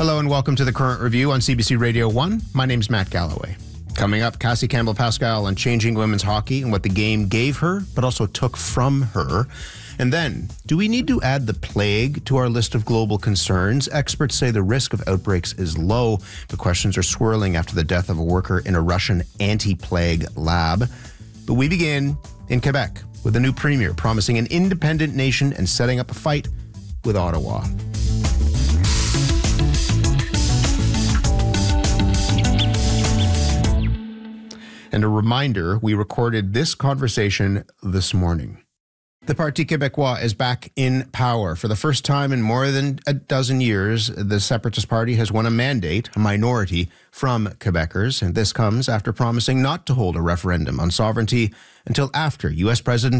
Hello and welcome to the Current Review on CBC Radio 1. My name's Matt Galloway. Coming up, Cassie Campbell-Pascal on changing women's hockey and what the game gave her, but also took from her. And then, do we need to add the plague to our list of global concerns? Experts say the risk of outbreaks is low, but questions are swirling after the death of a worker in a Russian anti-plague lab. But we begin in Quebec with a new premier promising an independent nation and setting up a fight with Ottawa. And a reminder, we recorded this conversation this morning. The Parti Québécois is back in power. For the first time in more than a dozen years, the Separatist Party has won a mandate, a minority, from Quebecers. And this comes after promising not to hold a referendum on sovereignty until after U.S. President